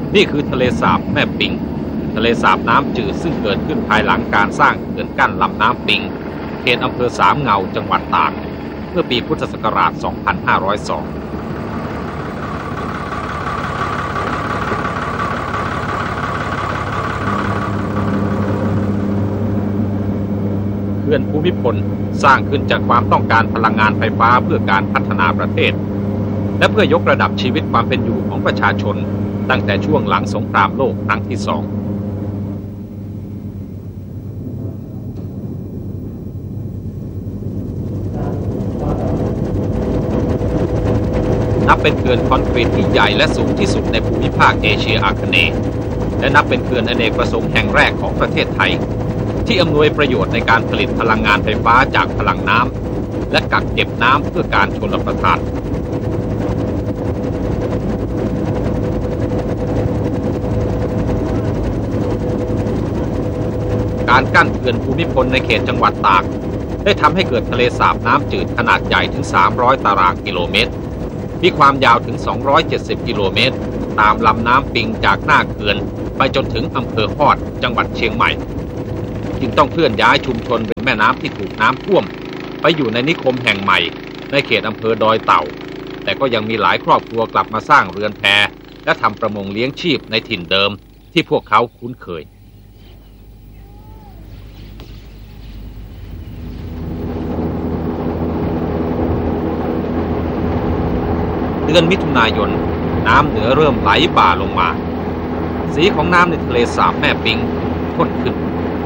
นี่คือทะเลสาบแม่ปิงทะเลสาบน้ำจืดซึ่งเกิดขึ้นภายหลังการสร้างเขื่อนกั้นลำน้ำปิงเขตอำเภอสามเงาจังหวัดตากเมื่อปีพุทธศักราช 2502 เขื่อนภูมิพลสร้างขึ้นจากความต้องการพลังงานไฟฟ้าเพื่อการพัฒนาประเทศและเพื่อยกระดับชีวิตความเป็นอยู่ของประชาชนตั้งแต่ช่วงหลังสงครามโลกครั้งที่ 2นับเป็นเขื่อนคอนกรีตที่ใหญ่และสูงที่สุดในภูมิภาคเอเชียอาคเนย์และนับเป็นเขื่อนอเนกประสงค์แห่งแรกของประเทศไทยที่อำนวยประโยชน์ในการผลิตพลังงานไฟฟ้าจากพลังน้ำและกักเก็บน้ำเพื่อการชลประทานการกั้นเขื่อนภูมิพลในเขตจังหวัดตากได้ทำให้เกิดทะเลสาบน้ำจืดขนาดใหญ่ถึง300ตารางกิโลเมตรมีความยาวถึง270กิโลเมตรตามลำน้ำปิงจากหน้าเขื่อนไปจนถึงอำเภอฮอดจังหวัดเชียงใหม่จึงต้องเคลื่อนย้ายชุมชนริมแม่น้ำที่ถูกน้ำท่วมไปอยู่ในนิคมแห่งใหม่ในเขตอำเภอดอยเต่าแต่ก็ยังมีหลายครอบครัวกลับมาสร้างเรือนแพและทำประมงเลี้ยงชีพในถิ่นเดิมที่พวกเขาคุ้นเคยเดือนมิถุนายนน้ำเหนือเริ่มไหลบ่าลงมาสีของน้ำในทะเลสาบแม่ปิงข้นขึ้น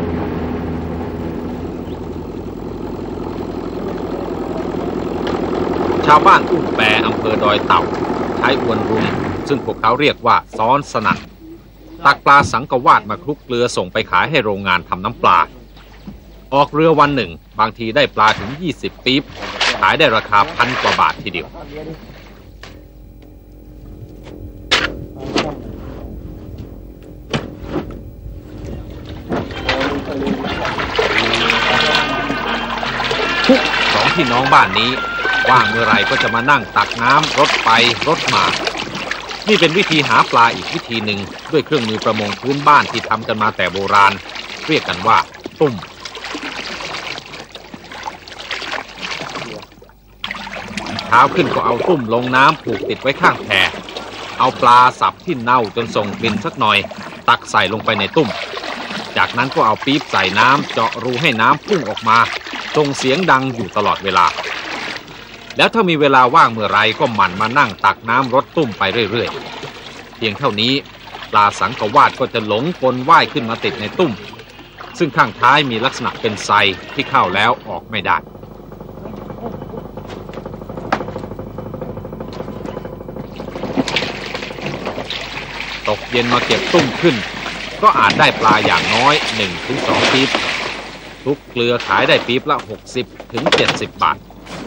ชาวบ้านอุ้มแปอำเภอดอยเต่าใช้อวนรุมซึ่งพวกเขาเรียกว่าซ้อนสนั่นตักปลาสังกวาดมาคลุกเกลือส่งไปขายให้โรงงานทำน้ำปลาออกเรือวันหนึ่งบางทีได้ปลาถึง20ปี๊บขายได้ราคา1,000 กว่าบาททีเดียวสองพี่น้องบ้านนี้ว่างเมื่อไรก็จะมานั่งตักน้ำรถไปรถมานี่เป็นวิธีหาปลาอีกวิธีหนึ่งด้วยเครื่องมือประมงพื้นบ้านที่ทำกันมาแต่โบราณเรียกกันว่าตุ้มเช้าขึ้นก็เอาตุ้มลงน้ำผูกติดไว้ข้างแพเอาปลาสับที่เน่าจนส่งกลิ่นสักหน่อยตักใส่ลงไปในตุ้มจากนั้นก็เอาปี๊บใส่น้ำเจาะรูให้น้ำพุ่งออกมาส่งเสียงดังอยู่ตลอดเวลาแล้วถ้ามีเวลาว่างเมื่อไรก็หมั่นมานั่งตักน้ำรดตุ้มไปเรื่อยๆเพียงเท่านี้ปลาสังกวาดก็จะหลงกลว่ายขึ้นมาติดในตุ้มซึ่งข้างท้ายมีลักษณะเป็นไซที่เข้าแล้วออกไม่ได้ตกเย็นมาเก็บตุ้มขึ้นก็อาจได้ปลาอย่างน้อย 1-2 ปี๊บทุกเกลือขายได้ปี๊บละ 60-70 บาท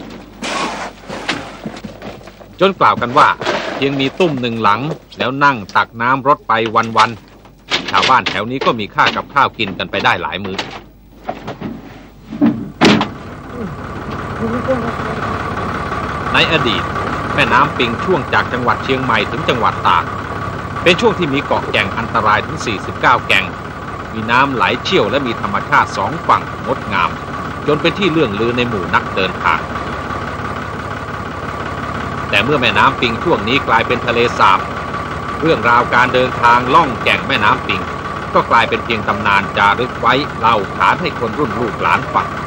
จนกล่าวกันว่าเพียงมีตุ้มหนึ่งหลังแล้วนั่งตักน้ำรดไปวันๆชาวบ้านแถวนี้ก็มีค่ากับข้าวกินกันไปได้หลายมื้อในอดีตแม่น้ำปิงช่วงจากจังหวัดเชียงใหม่ถึงจังหวัดตากเป็นช่วงที่มีเกาะแก่งอันตรายถึง49 แก่งมีน้ำไหลเชี่ยวและมีธรรมชาติ2ฝั่งงดงามจนเป็นที่เลื่องลือในหมู่นักเดินทางแต่เมื่อแม่น้ำปิงช่วงนี้กลายเป็นทะเลสาบเรื่องราวการเดินทางล่องแก่งแม่น้ำปิงก็กลายเป็นเพียงตำนานจารึกไว้เล่าขานให้คนรุ่นลูกหลานฟัง